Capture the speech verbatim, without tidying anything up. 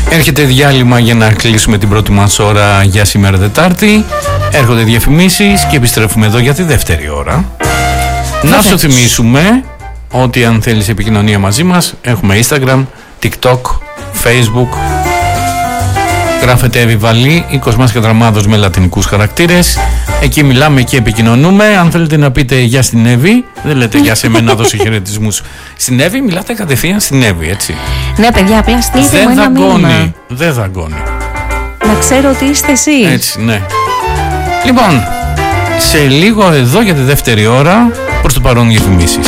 Έρχεται διάλειμμα για να κλείσουμε την πρώτη μας ώρα για σήμερα Τετάρτη. Έρχονται διαφημίσεις και επιστρέφουμε εδώ για τη δεύτερη ώρα. Βέβαια. Να σου θυμίσουμε ότι αν θέλεις επικοινωνία μαζί μας, έχουμε Instagram, TikTok, Facebook. Γράφετε Εβιβαλή ή Κοσμάς Κατραμάδος με λατινικούς χαρακτήρες. Εκεί μιλάμε και επικοινωνούμε. Αν θέλετε να πείτε γεια στην Εύη, δεν λέτε γεια σε μένα, δώσε χαιρετισμούς. Στην Εύη μιλάτε κατευθείαν στην Εύη, έτσι. Ναι, παιδιά, απλά στείλτε μου ένα μήνυμα. Δεν δαγκώνει. Να ξέρω ότι είστε εσείς. Έτσι, ναι. Λοιπόν, σε λίγο εδώ για τη δεύτερη ώρα, προς το παρόν διαφημίσεις.